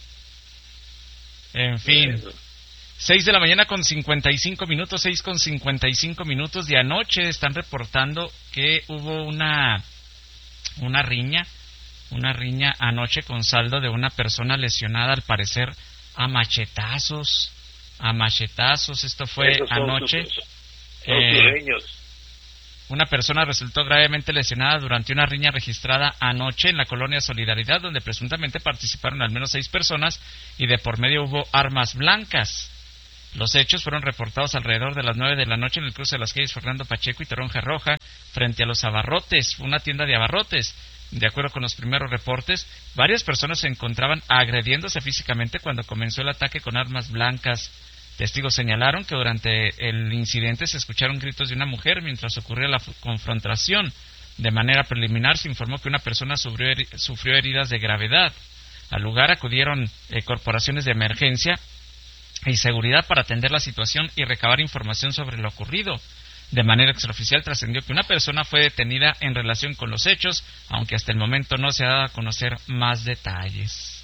En fin. seis de la mañana con cincuenta y cinco minutos, seis con cincuenta y cinco minutos de anoche están reportando que hubo una una riña, una riña anoche con saldo de una persona lesionada, al parecer a machetazos, a machetazos. Esto fue Esos son anoche. Sus, son eh, Una persona resultó gravemente lesionada durante una riña registrada anoche en la colonia Solidaridad, donde presuntamente participaron al menos seis personas y de por medio hubo armas blancas. Los hechos fueron reportados alrededor de las nueve de la noche en el cruce de las calles Fernando Pacheco y Toronja Roja, frente a los abarrotes, una tienda de abarrotes. De acuerdo con los primeros reportes, varias personas se encontraban agrediéndose físicamente cuando comenzó el ataque con armas blancas. Testigos señalaron que durante el incidente se escucharon gritos de una mujer mientras ocurría la confrontación. De manera preliminar se informó que una persona sufrió, heri- sufrió heridas de gravedad. Al lugar acudieron eh, corporaciones de emergencia y seguridad para atender la situación y recabar información sobre lo ocurrido. De manera extraoficial trascendió que una persona fue detenida en relación con los hechos, aunque hasta el momento no se ha dado a conocer más detalles.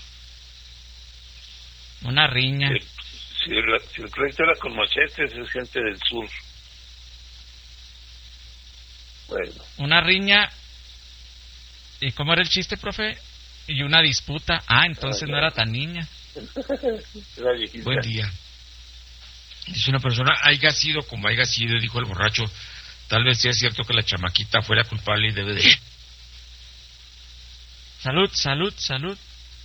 Una riña. Si, si, la, si el pleito era con machetes, es gente del sur. Bueno. Una riña. ¿Y cómo era el chiste, profe? Y una disputa. Ah, entonces ah, no era tan niña. Buen día. Dice una persona, haya sido como haya sido, dijo el borracho, tal vez sea cierto que la chamaquita fue la culpable y debe de... Salud, salud, salud.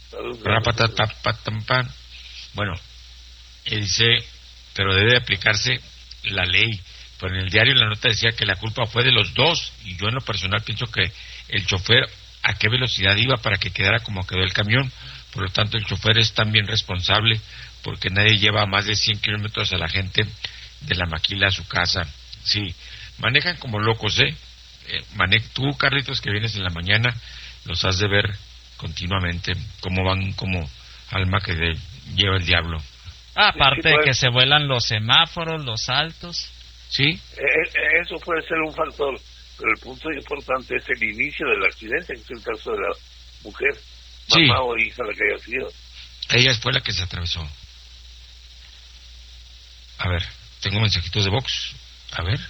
Bueno, él dice, pero debe aplicarse la ley. Pero en el diario la nota decía que la culpa fue de los dos, y yo en lo personal pienso que el chofer a qué velocidad iba para que quedara como quedó el camión. Por lo tanto, el chofer es también responsable porque nadie lleva más de cien kilómetros a la gente de la maquila a su casa. Sí, manejan como locos, ¿eh? eh mane- Tú, Carlitos, que vienes en la mañana, los has de ver continuamente, cómo van como alma que de, lleva el diablo. Ah, aparte sí, sí, de que se vuelan los semáforos, los altos. Sí. Eh, eso puede ser un factor, pero el punto importante es el inicio del accidente, que es el caso de la mujer. Sí. Mamá o hija la que haya sido. Ella fue la que se atravesó. A ver, tengo mensajitos de Vox. A ver.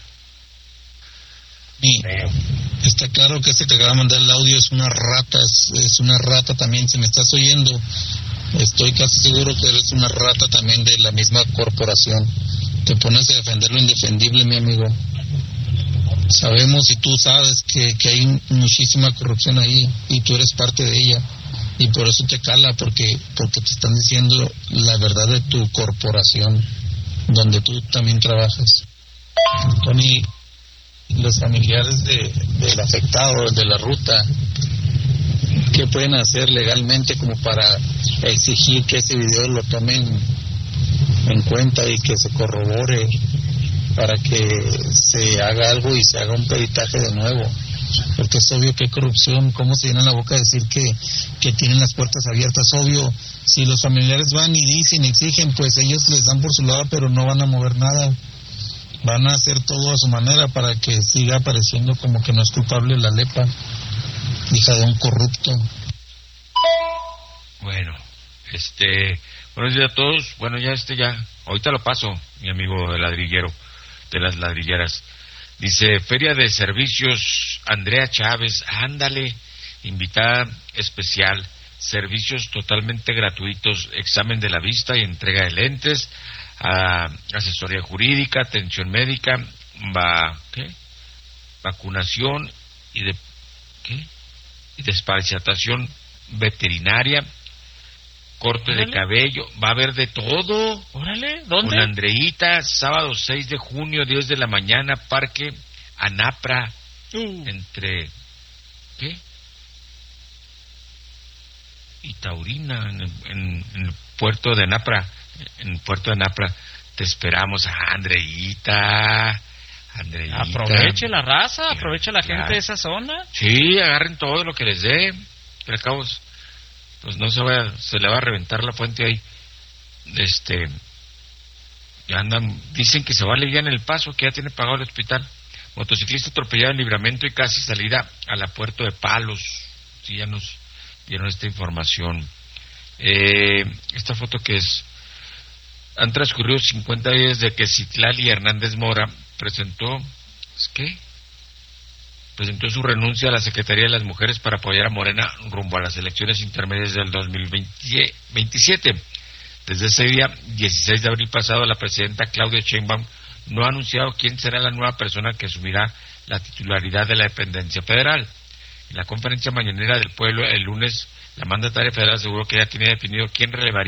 Sí, está claro que este que acaba de mandar el audio es una rata, es, es una rata también. Si me estás oyendo, estoy casi seguro que eres una rata también de la misma corporación. Te pones a defender lo indefendible, mi amigo. Sabemos y tú sabes que, que hay muchísima corrupción ahí y tú eres parte de ella. Y por eso te cala, porque porque te están diciendo la verdad de tu corporación, donde tú también trabajas. Tony, los familiares de, del afectado, de la ruta, ¿qué pueden hacer legalmente como para exigir que ese video lo tomen en cuenta y que se corrobore para que se haga algo y se haga un peritaje de nuevo? Porque es obvio que hay corrupción. ¿Cómo se llena la boca de decir que, que tienen las puertas abiertas? Obvio, si los familiares van y dicen, exigen, pues ellos les dan por su lado, pero no van a mover nada. Van a hacer todo a su manera para que siga apareciendo como que no es culpable la Lepa, hija de un corrupto. Bueno, este, buenos días a todos. Bueno, ya este ya, ahorita lo paso, mi amigo el ladrillero, de las ladrilleras. Dice, Feria de Servicios, Andrea Chávez, ándale, invitada especial, servicios totalmente gratuitos, examen de la vista y entrega de lentes, a, asesoría jurídica, atención médica, va, ¿qué? Vacunación y de, ¿qué? Y desparasitación veterinaria, corte Órale. de cabello, va a haber de todo. Órale, ¿dónde? Con Andreita, sábado seis de junio, diez de la mañana, Parque Anapra, uh. entre, ¿qué? Y Taurina, en, en, en el puerto de Anapra, en el puerto de Anapra, te esperamos, a Andreita. Andreita. Aproveche la raza, aproveche la claro. gente de esa zona. Sí, agarren todo lo que les dé, pero al cabo, pues no se vaya, se le va a reventar la fuente ahí. Este, ya andan, dicen que se va a aliviar en el paso, que ya tiene pagado el hospital. Motociclista atropellado en Libramento y casi salida a la Puerto de Palos. Sí, ya nos dieron esta información. Eh, esta foto que es, han transcurrido cincuenta días de que Citlali Hernández Mora presentó, ¿es qué? presentó su renuncia a la Secretaría de las Mujeres para apoyar a Morena rumbo a las elecciones intermedias del dos mil veintisiete. Desde ese día, dieciséis de abril pasado, la presidenta Claudia Sheinbaum no ha anunciado quién será la nueva persona que asumirá la titularidad de la dependencia federal. En la conferencia mañanera del pueblo el lunes, la mandataria federal aseguró que ya tiene definido quién relevaría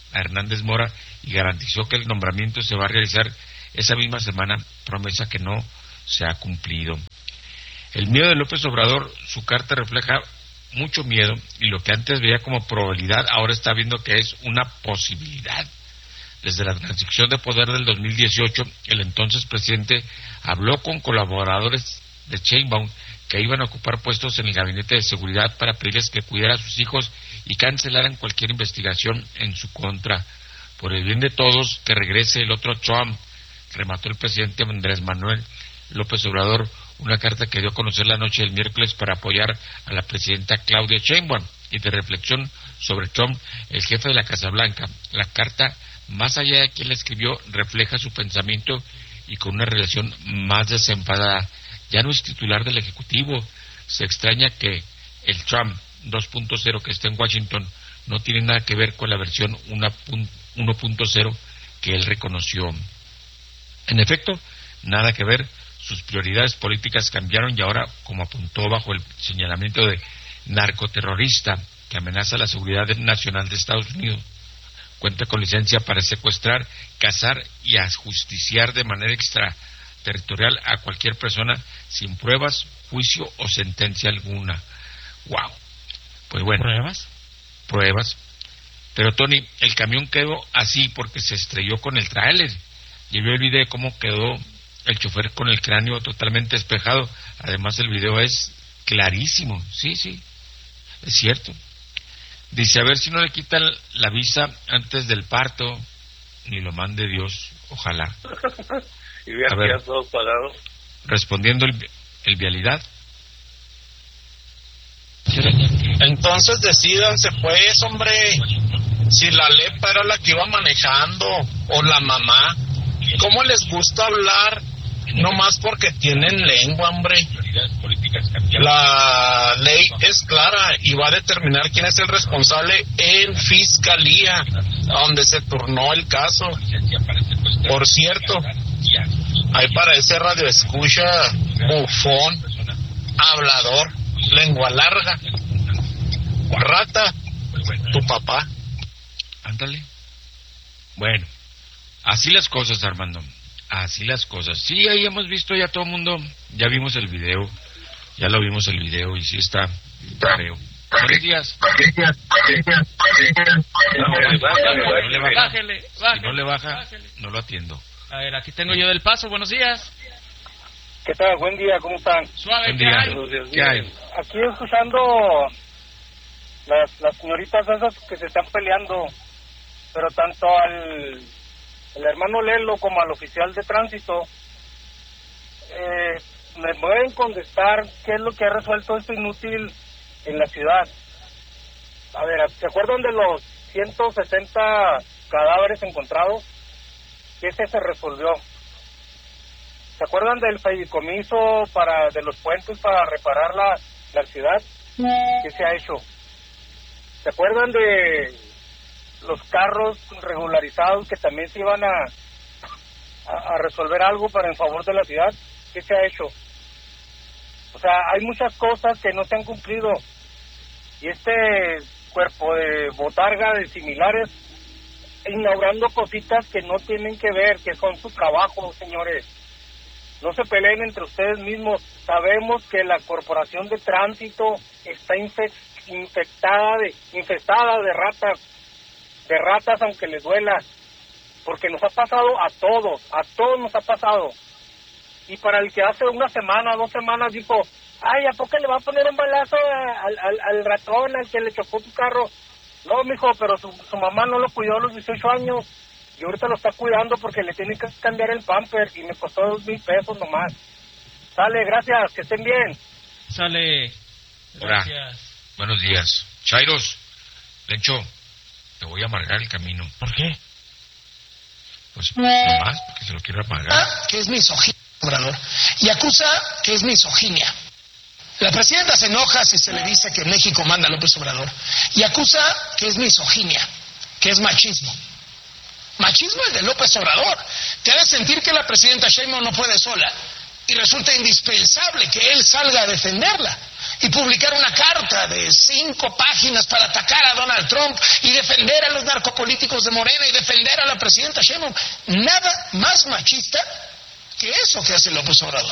a Hernández Mora y garantizó que el nombramiento se va a realizar esa misma semana, promesa que no se ha cumplido. El miedo de López Obrador, su carta refleja mucho miedo, y lo que antes veía como probabilidad ahora está viendo que es una posibilidad. Desde la transición de poder del dos mil dieciocho, el entonces presidente habló con colaboradores de Sheinbaum que iban a ocupar puestos en el gabinete de seguridad para pedirles que cuidara a sus hijos y cancelaran cualquier investigación en su contra. Por el bien de todos, que regrese el otro Trump, remató el presidente Andrés Manuel López Obrador, una carta que dio a conocer la noche del miércoles para apoyar a la presidenta Claudia Sheinbaum. Y de reflexión sobre Trump, el jefe de la Casa Blanca, la carta, más allá de quien la escribió, refleja su pensamiento y con una relación más desenfadada. Ya no es titular del Ejecutivo. Se extraña que el Trump dos punto cero que está en Washington no tiene nada que ver con la versión uno punto cero que él reconoció. En efecto, nada que ver. Sus prioridades políticas cambiaron y ahora, como apuntó bajo el señalamiento de narcoterrorista que amenaza la seguridad nacional de Estados Unidos, cuenta con licencia para secuestrar, cazar y ajusticiar de manera extraterritorial a cualquier persona sin pruebas, juicio o sentencia alguna. Wow. Pues bueno. ¿Pruebas? Pruebas. Pero Tony, el camión quedó así porque se estrelló con el tráiler. Y yo olvidé cómo quedó el chofer con el cráneo totalmente despejado. Además el video es clarísimo. Sí, sí, es cierto. Dice, a ver si no le quitan la visa antes del parto, ni lo mande Dios, ojalá. Y vean que ya todos pagados. Respondiendo el, el vialidad. Entonces decídanse pues, hombre, si la Lepa era la que iba manejando, o la mamá. ¿Cómo les gusta hablar? No más porque tienen lengua, hombre. La ley es clara y va a determinar quién es el responsable en fiscalía, a donde se turnó el caso. Por cierto, ahí para ese radio escucha, bufón, hablador, lengua larga, rata, tu papá. Ándale. Bueno, así las cosas, Armando. Así las cosas. Sí, ahí hemos visto ya todo el mundo, ya vimos el video, ya lo vimos el video y sí está feo. Buenos días. Bájele, Si bájele. no le baja, bájele. no lo atiendo. A ver, aquí tengo yo del Paso, buenos días. ¿Qué tal? Buen día, ¿cómo están? Suave, Buen ¿qué día. hay? ¿Qué hay? Aquí escuchando las, las señoritas esas que se están peleando, pero tanto al el hermano Lelo como al oficial de tránsito, eh, me pueden contestar qué es lo que ha resuelto esto inútil en la ciudad. A ver, ¿se acuerdan de los ciento sesenta cadáveres encontrados? ¿Qué se se resolvió? ¿Se acuerdan del fideicomiso para de los puentes para reparar la, la ciudad? ¿Qué se ha hecho? ¿Se acuerdan de los carros regularizados que también se iban a, a, a resolver algo para en favor de la ciudad? ¿Qué se ha hecho? O sea, hay muchas cosas que no se han cumplido y este cuerpo de botarga de similares inaugurando cositas que no tienen que ver, que son su trabajo, señores. No se peleen entre ustedes mismos. Sabemos que la corporación de tránsito está infe- infectada de infestada de ratas, de ratas aunque les duela, porque nos ha pasado a todos, a todos nos ha pasado. Y para el que hace una semana, dos semanas dijo, ay, ¿a poco le va a poner un balazo al, al, al ratón, al que le chocó tu carro? No, mijo, pero su, su mamá no lo cuidó a los dieciocho años y ahorita lo está cuidando porque le tiene que cambiar el pamper y me costó dos mil pesos nomás. Sale, gracias, que estén bien. Sale. Hola. Gracias. Buenos días. Chairos, Lencho, te voy a amargar el camino. ¿Por qué? Pues nomás porque se lo quiero amargar. Que es misoginia, Obrador, y acusa que es misoginia. La presidenta se enoja si se le dice que México manda a López Obrador y acusa que es misoginia, que es machismo. Machismo es de López Obrador. Te hace sentir que la presidenta Sheinbaum no puede sola y resulta indispensable que él salga a defenderla. y publicar una carta de cinco páginas para atacar a Donald Trump y defender a los narcopolíticos de Morena y defender a la presidenta Sheinbaum. Nada más machista que eso que hace López Obrador.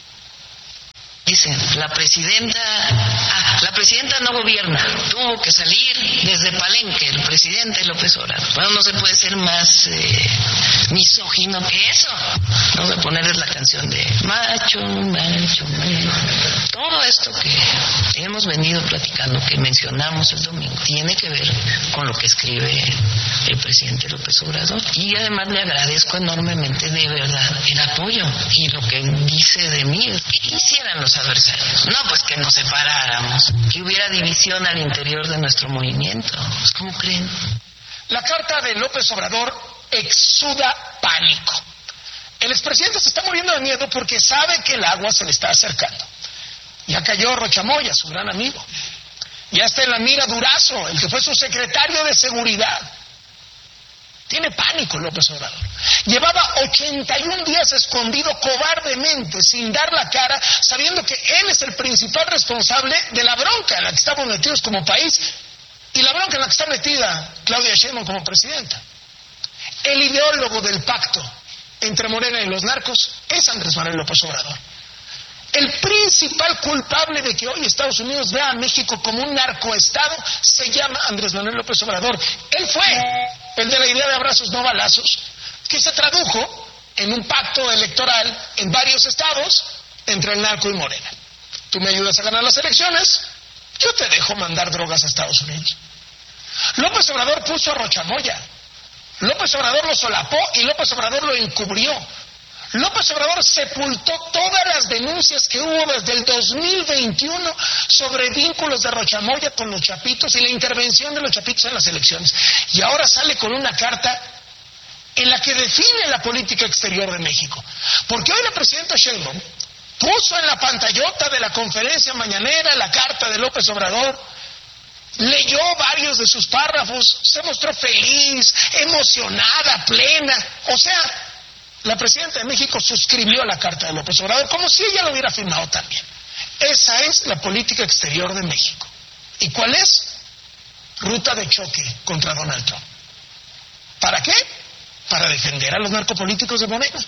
Dicen, la presidenta, ah, la presidenta no gobierna, tuvo que salir desde Palenque, el presidente López Obrador. Bueno, no se puede ser más eh, misógino que eso. Vamos a ponerles la canción de macho, macho, macho. Todo esto que hemos venido platicando, que mencionamos el domingo, tiene que ver con lo que escribe el presidente López Obrador. Y además le agradezco enormemente de verdad el apoyo y lo que dice de mí. ¿Qué quisieran los adversarios? No, pues que nos separáramos, que hubiera división al interior de nuestro movimiento. Pues, ¿cómo creen? La carta de López Obrador exuda pánico. El expresidente se está muriendo de miedo porque sabe que el agua se le está acercando. Ya cayó Rocha Moya, su gran amigo. Ya está en la mira Durazo, el que fue su secretario de seguridad. Tiene pánico López Obrador. Llevaba ochenta y un días escondido cobardemente, sin dar la cara, sabiendo que él es el principal responsable de la bronca en la que estamos metidos como país y la bronca en la que está metida Claudia Sheinbaum como presidenta. El ideólogo del pacto entre Morena y los narcos es Andrés Manuel López Obrador. El principal culpable de que hoy Estados Unidos vea a México como un narcoestado se llama Andrés Manuel López Obrador. Él fue el de la idea de abrazos no balazos, que se tradujo en un pacto electoral en varios estados entre el narco y Morena. Tú me ayudas a ganar las elecciones, yo te dejo mandar drogas a Estados Unidos. López Obrador puso a Rocha Moya, López Obrador lo solapó y López Obrador lo encubrió. López Obrador sepultó todas las denuncias que hubo desde el dos mil veintiuno sobre vínculos de Rocha Moya con los chapitos y la intervención de los chapitos en las elecciones. Y ahora sale con una carta en la que define la política exterior de México. Porque hoy la presidenta Sheinbaum puso en la pantallota de la conferencia mañanera la carta de López Obrador, leyó varios de sus párrafos, se mostró feliz, emocionada, plena. O sea, la presidenta de México suscribió la carta de López Obrador como si ella lo hubiera firmado también. Esa es la política exterior de México. ¿Y cuál es? Ruta de choque contra Donald Trump. ¿Para qué? Para defender a los narcopolíticos de Morena.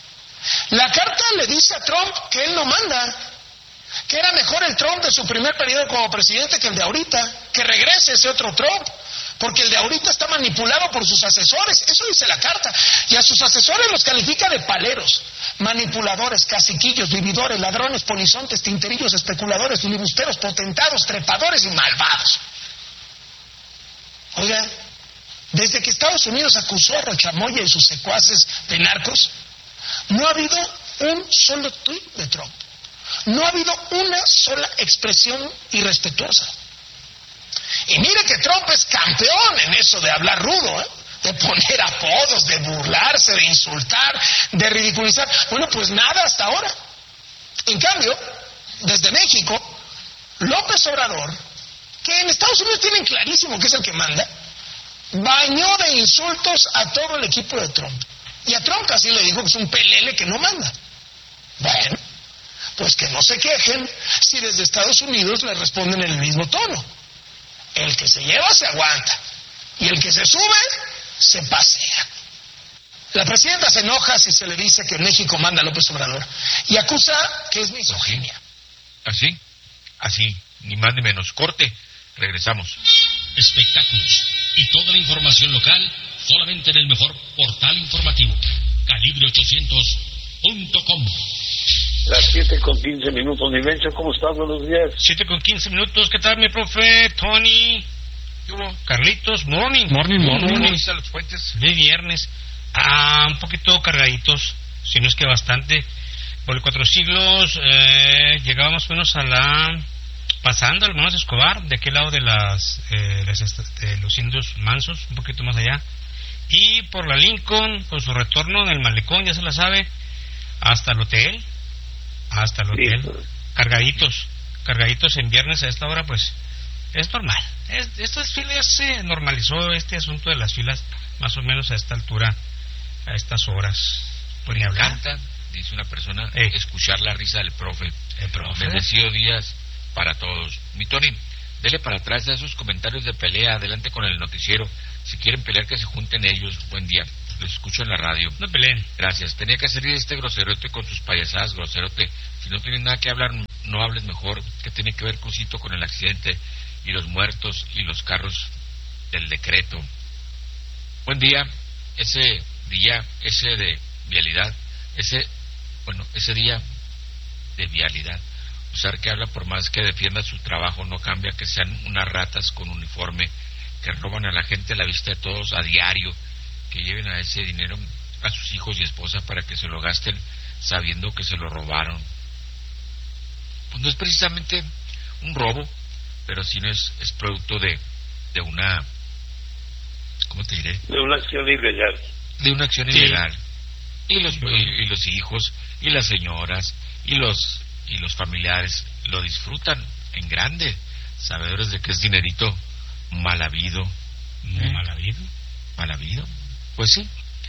La carta le dice a Trump que él no manda, que era mejor el Trump de su primer periodo como presidente que el de ahorita, que regrese ese otro Trump, porque el de ahorita está manipulado por sus asesores. Eso dice la carta. Y a sus asesores los califica de paleros, manipuladores, caciquillos, vividores, ladrones, polizontes, tinterillos, especuladores, filibusteros, potentados, trepadores y malvados. Oiga, desde que Estados Unidos acusó a Rocha Moya y sus secuaces de narcos, no ha habido un solo tuit de Trump. No ha habido una sola expresión irrespetuosa. Y mire que Trump es campeón en eso de hablar rudo, ¿eh? De poner apodos, de burlarse, de insultar, de ridiculizar. Bueno, pues nada hasta ahora. En cambio, desde México, López Obrador, que en Estados Unidos tienen clarísimo que es el que manda, bañó de insultos a todo el equipo de Trump. Y a Trump casi le dijo que es un pelele que no manda. Bueno, pues que no se quejen si desde Estados Unidos le responden en el mismo tono. El que se lleva se aguanta y el que se sube se pasea. La presidenta se enoja si se le dice que México manda a López Obrador y acusa que es misoginia. ¿Así? Así, ni más ni menos. Corte, regresamos. Espectáculos y toda la información local solamente en el mejor portal informativo, calibre ochocientos punto com. Las siete con quince minutos. Nivencho, ¿cómo estás? Buenos días. Siete con quince minutos. ¿Qué tal, mi profe? Tony. Carlitos. Morning. Morning, morning. morning. A los puentes. De viernes. Ah, un poquito cargaditos. Si no es que bastante. Por cuatro siglos. Eh, llegábamos más o menos a la... Pasando al Manos Escobar. De aquel lado de las... Eh, las de los indios mansos. Un poquito más allá. Y por la Lincoln. Con su retorno en el malecón. Ya se la sabe. Hasta el hotel. Hasta el hotel, sí. cargaditos, cargaditos en viernes a esta hora, pues es normal. Es, estas filas se normalizó este asunto de las filas más o menos a esta altura, a estas horas. Pues me encanta, dice una persona, eh. escuchar la risa del profe. El profe. Bendecido Díaz, para todos. Mi Tony, dele para atrás a esos comentarios de pelea, adelante con el noticiero. Si quieren pelear, que se junten ellos. Buen día, los escucho en la radio. No peleen. Gracias. Tenía que salir este groserote con sus payasadas, groserote. Si no tienes nada que hablar, no hables mejor. ¿Qué tiene que ver, Cusito, con el accidente y los muertos y los carros del decreto? Buen día. Ese día, ese de vialidad, ese, bueno, ese día de vialidad. Usar que habla, por más que defienda su trabajo, no cambia que sean unas ratas con uniforme que roban a la gente a la vista de todos a diario, que lleven a ese dinero a sus hijos y esposa para que se lo gasten sabiendo que se lo robaron. Pues no es precisamente un robo, pero sí no es, es producto de, de una, ¿cómo te diré? De una acción ilegal. De una acción sí. ilegal. Y los, y, y los hijos, y las señoras, y los, y los familiares lo disfrutan en grande, sabedores de que es dinerito mal habido. ¿Eh? ¿Mal habido? Mal habido. Pues sí.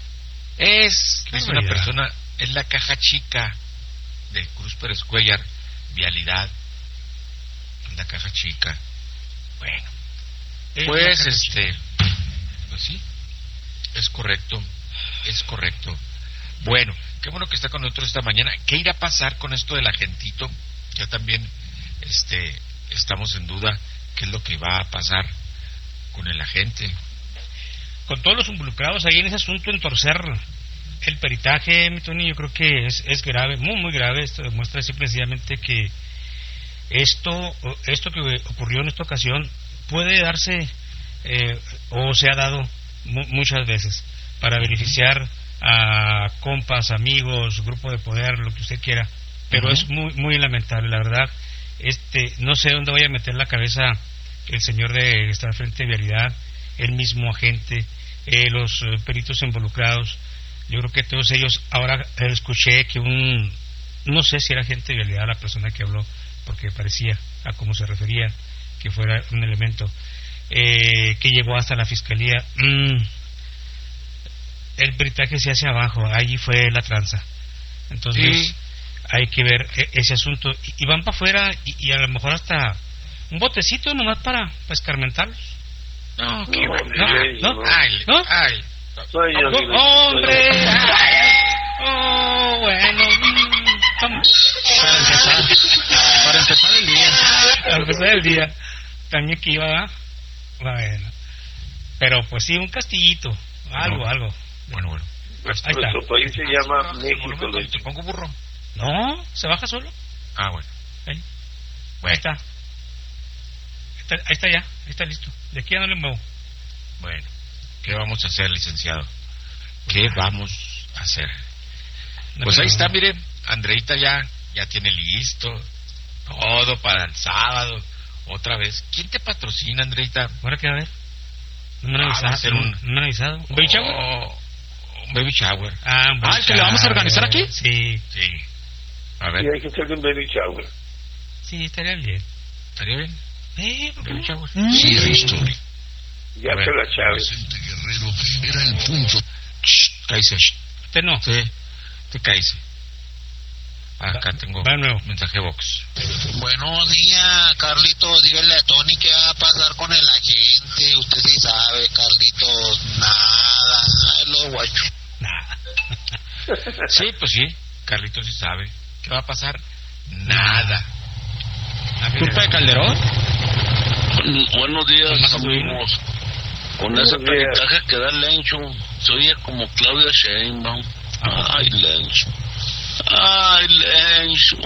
Es, es una persona, es la caja chica de Cruz Pérez Cuellar, vialidad. Es la caja chica. Bueno. Pues este, pues sí, es correcto, es correcto. Bueno, qué bueno que está con nosotros esta mañana. ¿Qué irá a pasar con esto del agentito? Ya también este, estamos en duda qué es lo que va a pasar con el agente. Con todos los involucrados ahí en ese asunto, en torcer el peritaje, mi Tony, yo creo que es, es grave, muy, muy grave. Esto demuestra simplemente que esto, esto que ocurrió en esta ocasión puede darse eh, o se ha dado mu- muchas veces para beneficiar a compas, amigos, grupo de poder, lo que usted quiera, pero uh-huh. es muy muy lamentable, la verdad. Este, no sé dónde vaya a meter la cabeza el señor de estar frente de vialidad, el mismo agente, eh, los eh, peritos involucrados. Yo creo que todos ellos, ahora eh, escuché que un, no sé si era agente de vialidad la persona que habló, porque parecía a cómo se refería, que fuera un elemento eh, que llegó hasta la fiscalía. Mm, el peritaje se hace abajo, allí fue la tranza. Entonces sí. hay que ver eh, ese asunto, y, y van para afuera y, y a lo mejor hasta un botecito nomás para, para escarmentarlos. No, qué no, bueno. No, no, ay, ¿no? ay. Soy yo, no, no, hombre. Ay, oh, bueno. Para empezar, para empezar el día. Para empezar el día. También que iba, bueno. Pero pues sí, un castillito, algo, no. algo. Bueno, bueno. Pues ahí está. Nuestro país se llama México. ¿Te pongo burro? No, se baja solo. Ah, bueno. Ahí, bueno. ahí está. Está, ahí está ya, ahí está listo. De aquí ya no le muevo. Bueno, ¿qué vamos a hacer, licenciado? ¿Qué vamos a hacer? No, pues no, ahí no. está, miren, Andreita ya, ya tiene listo todo para el sábado. Otra vez. ¿Quién te patrocina, Andreita? ¿Ahora qué va a ver? No me han Ah, avisado. va a ser un... ¿No me han avisado? ¿Un baby shower? Oh, un baby shower. Ah, un baby Ah, ¿que le vamos a organizar aquí? Sí. Sí. A ver. Y hay que hacerle un baby shower. Sí, estaría bien. ¿Estaría bien? Sí, Baby shower. Sí, es historia. Ya se la Chávez. Vicente Guerrero era el punto. Cállese. Usted no. Sí, te cállese. Acá Va, tengo va de nuevo. mensaje box. Buenos días, Carlitos. Dígale a Tony qué va a pasar con el agente. Usted sí sabe, Carlitos. Nada. Es lo guacho. Nada. Sí, pues sí. Carlitos sí sabe. ¿Qué va a pasar? Nada. ¿Culpa de Calderón? Buenos días, amigos. Con ese peritaje que da Lencho, se oye como Claudia Sheinbaum. Ay, Lencho. Ay, Lencho.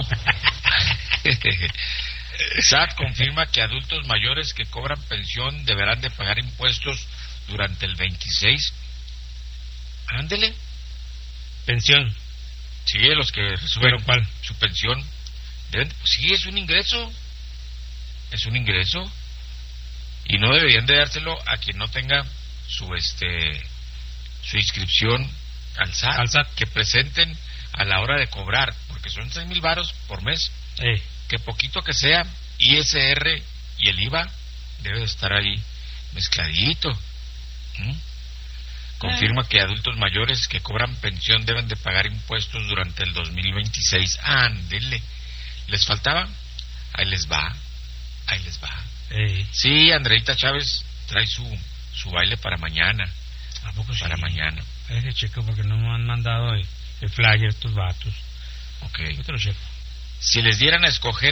S A T confirma que adultos mayores que cobran pensión deberán de pagar impuestos durante el veintiséis. Ándele. Pensión. Sí, los que reciben ¿cuál? Su pensión. Deben, sí, es un ingreso. Es un ingreso. Y no deberían de dárselo a quien no tenga su este su inscripción al S A T, al S A T. Que presenten a la hora de cobrar, porque son seis mil varos por mes. Eh. Que poquito que sea, I S R y el I V A debe de estar ahí mezcladito. ¿Mm? Confirma eh. que adultos mayores que cobran pensión deben de pagar impuestos durante el dos mil veintiséis. Ándele. ¿Les faltaba? Ahí les va. Ahí les va. Ey. Sí, Andreita Chávez trae su, su baile para mañana. ¿A poco Para sí? mañana. Es que checo porque no me han mandado el, el flyer estos vatos. Ok. Yo te lo checo. Si les dieran a escoger